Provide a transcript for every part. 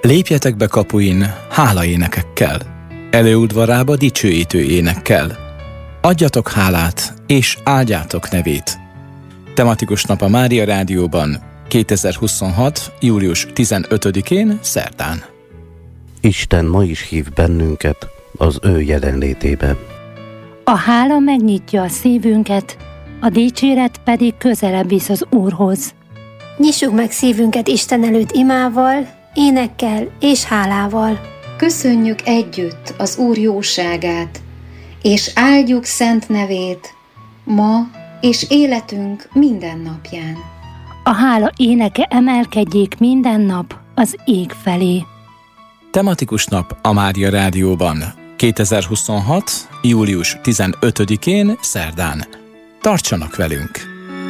Lépjetek be kapuin hálaénekekkel, előudvarába dicsőítő énekkel. Adjatok hálát, és áldjátok nevét. Tematikus nap a Mária Rádióban 2026. július 15-én szerdán. Isten ma is hív bennünket az ő jelenlétébe. A hála megnyitja a szívünket, a dicséret pedig közelebb visz az Úrhoz. Nyissuk meg szívünket Isten előtt imával, énekkel és hálával. Köszönjük együtt az Úr jóságát, és áldjuk szent nevét ma és életünk minden napján. A hála éneke emelkedjék minden nap az ég felé. Tematikus nap a Mária Rádióban 2026. július 15-én szerdán. Tartsanak velünk!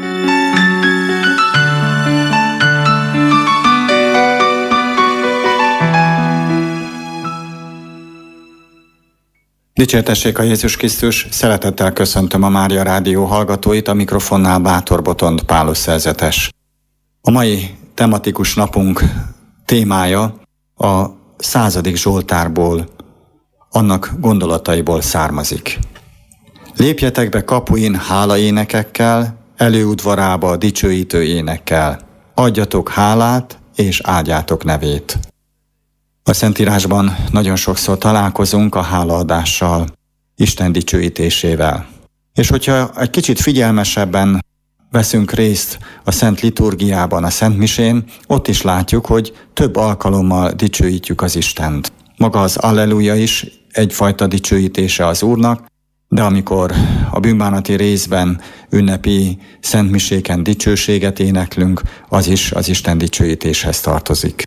Dicsértessék a Jézus Krisztus, szeretettel köszöntöm a Mária Rádió hallgatóit, a mikrofonnál Bátor Botond Pálus szerzetes. A mai tematikus napunk témája a 100. Zsoltárból, annak gondolataiból származik. Lépjetek be kapuin hálaénekekkel, előudvarába dicsőítő énekkel. Adjatok hálát, és áldjátok nevét. A Szentírásban nagyon sokszor találkozunk a hálaadással, Isten dicsőítésével. És hogyha egy kicsit figyelmesebben veszünk részt a Szent Liturgiában, a Szent Misén, ott is látjuk, hogy több alkalommal dicsőítjük az Istent. Maga az Alleluja is egyfajta dicsőítése az Úrnak, de amikor a bűnbánati részben ünnepi szentmiséken dicsőséget éneklünk, az is az Isten dicsőítéshez tartozik.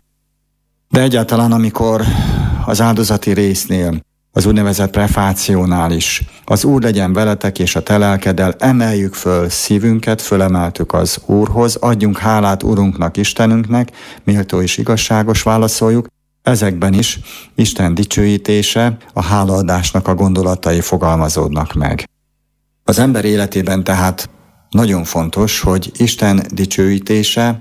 De egyáltalán, amikor az áldozati résznél, az úgynevezett prefációnál is, az Úr legyen veletek és a te lelkeddel, emeljük föl szívünket, fölemeltük az Úrhoz, adjunk hálát Urunknak, Istenünknek, méltó és igazságos válaszoljuk, ezekben is Isten dicsőítése, a hálaadásnak a gondolatai fogalmazódnak meg. Az ember életében tehát nagyon fontos, hogy Isten dicsőítése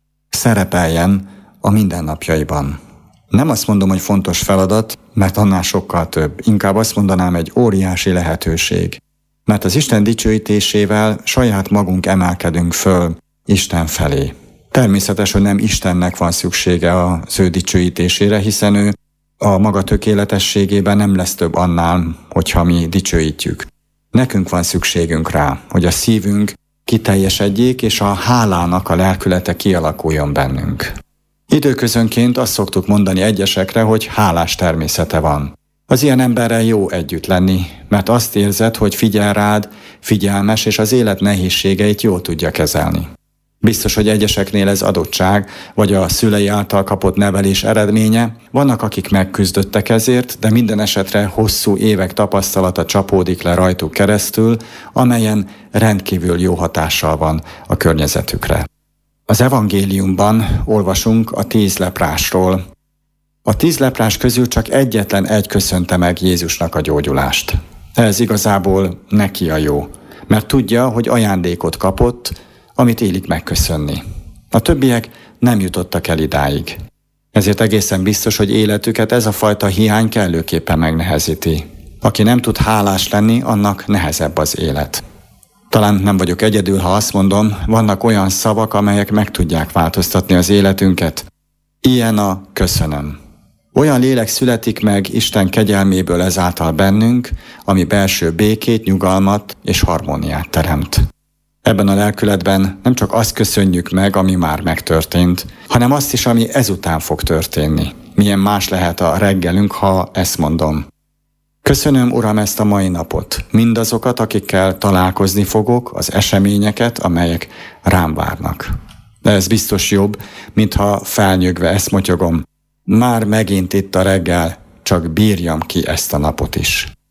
szerepeljen a mindennapjaiban. Nem azt mondom, hogy fontos feladat, mert annál sokkal több. Inkább azt mondanám, egy óriási lehetőség. Mert az Isten dicsőítésével saját magunk emelkedünk föl Isten felé. Természetes, hogy nem Istennek van szüksége az ő dicsőítésére, hiszen ő a maga tökéletességében nem lesz több annál, hogyha mi dicsőítjük. Nekünk van szükségünk rá, hogy a szívünk kiteljesedjék, és a hálának a lelkülete kialakuljon bennünk. Időközönként azt szoktuk mondani egyesekre, hogy hálás természete van. Az ilyen emberrel jó együtt lenni, mert azt érzed, hogy figyel rád, figyelmes, és az élet nehézségeit jól tudja kezelni. Biztos, hogy egyeseknél ez adottság, vagy a szülei által kapott nevelés eredménye. Vannak, akik megküzdöttek ezért, de minden esetre hosszú évek tapasztalata csapódik le rajtuk keresztül, amelyen rendkívül jó hatással van a környezetükre. Az evangéliumban olvasunk a 10 leprásról. A 10 leprás közül csak egyetlen egy köszönte meg Jézusnak a gyógyulást. Ez igazából neki a jó, mert tudja, hogy ajándékot kapott, amit illik megköszönni. A többiek nem jutottak el idáig. Ezért egészen biztos, hogy életüket ez a fajta hiány kellőképpen megnehezíti. Aki nem tud hálás lenni, annak nehezebb az élet. Talán nem vagyok egyedül, ha azt mondom, vannak olyan szavak, amelyek meg tudják változtatni az életünket. Ilyen a köszönöm. Olyan lélek születik meg Isten kegyelméből ezáltal bennünk, ami belső békét, nyugalmat és harmóniát teremt. Ebben a lelkületben nem csak azt köszönjük meg, ami már megtörtént, hanem azt is, ami ezután fog történni. Milyen más lehet a reggelünk, ha ezt mondom. Köszönöm, Uram, ezt a mai napot, mindazokat, akikkel találkozni fogok, az eseményeket, amelyek rám várnak. De ez biztos jobb, mintha felnyögve ezt motyogom. Már megint itt a reggel, csak bírjam ki ezt a napot is.